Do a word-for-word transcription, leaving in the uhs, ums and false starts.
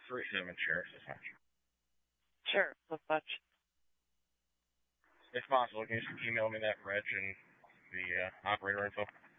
three seven Sheriff Dispatch. Sheriff Dispatch. If possible, can you just email me that reg and the uh, operator info?